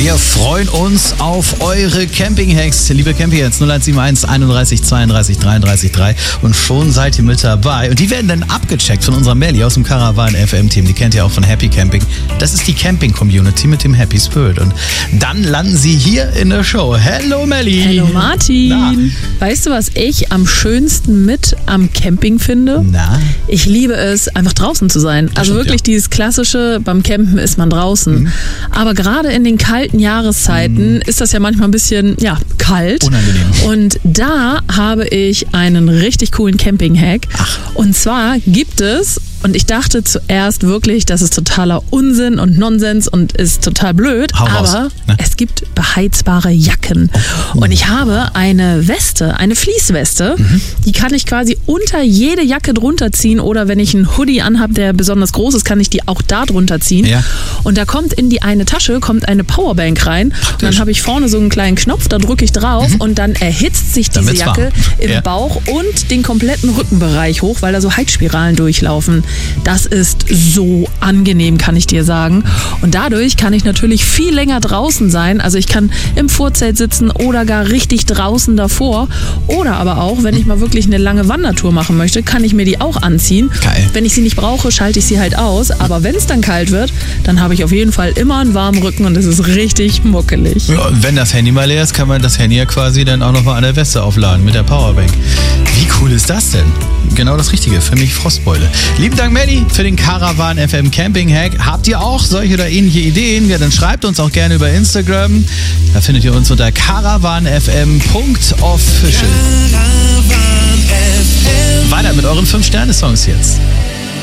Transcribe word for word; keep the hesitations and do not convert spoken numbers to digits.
Wir freuen uns auf eure Camping-Hacks. Liebe Camping-Hacks, null eins sieben eins einunddreißig zweiunddreißig dreiunddreißig drei und schon seid ihr mit dabei. Und die werden dann abgecheckt von unserer Melli aus dem Caravan F M-Team. Die kennt ihr auch von Happy Camping. Das ist die Camping-Community mit dem Happy Spirit. Und dann landen sie hier in der Show. Hello Melli. Hallo Martin. Na? Weißt du, was ich am schönsten mit am Camping finde? Na? Ich liebe es, einfach draußen zu sein. Also stimmt, wirklich ja. dieses klassische, beim Campen ist man draußen. Mhm. Aber gerade in den kalten Jahreszeiten mhm. ist das ja manchmal ein bisschen, ja, kalt. Unangenehm. Und da habe ich einen richtig coolen Camping-Hack. Ach. Und zwar gibt es, und ich dachte zuerst wirklich, das ist totaler Unsinn und Nonsens und ist total blöd, Hau raus, aber ne? es gibt beheizbare Jacken. Oh. Und ich habe eine Weste, eine Fließweste, mhm. die kann ich quasi unter jede Jacke drunter ziehen oder wenn ich einen Hoodie anhabe, der besonders groß ist, kann ich die auch da drunter ziehen. Ja. Und da kommt in die eine Tasche kommt eine Powerbank rein. Und dann habe ich vorne so einen kleinen Knopf, da drücke ich drauf mhm. und dann erhitzt sich diese Damit's Jacke warm. im Ja. Bauch und den kompletten Rückenbereich hoch, weil da so Heizspiralen durchlaufen. Das ist so angenehm, kann ich dir sagen. Und dadurch kann ich natürlich viel länger draußen sein. Also ich kann im Vorzelt sitzen oder gar richtig draußen davor. Oder aber auch, wenn ich mal wirklich eine lange Wandertour machen möchte, kann ich mir die auch anziehen. Geil. Wenn ich sie nicht brauche, schalte ich sie halt aus. Aber wenn es dann kalt wird, dann habe ich auf jeden Fall immer einen warmen Rücken und es ist richtig muckelig. Ja, und wenn das Handy mal leer ist, kann man das Handy ja quasi dann auch nochmal an der Weste aufladen mit der Powerbank. Wie cool ist das denn? Genau das Richtige für mich, Frostbeule. Lieben Dank, Melli, für den Caravan F M Camping Hack. Habt ihr auch solche oder ähnliche Ideen? Ja, dann schreibt uns auch gerne über Instagram. Da findet ihr uns unter caravan f m punkt official. Weiter mit euren fünf Sterne Songs jetzt.